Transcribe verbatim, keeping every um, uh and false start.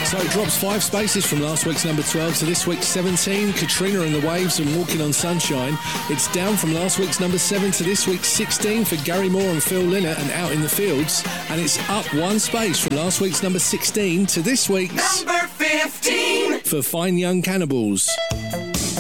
So it drops five spaces from last week's number twelve to this week's seventeen. Katrina and the Waves and Walking on Sunshine. It's down from last week's number seven to this week's sixteen for Gary Moore and Phil Lynott and Out in the Fields. And it's up one space from last week's number sixteen to this week's number fifteen for Fine Young Cannibals.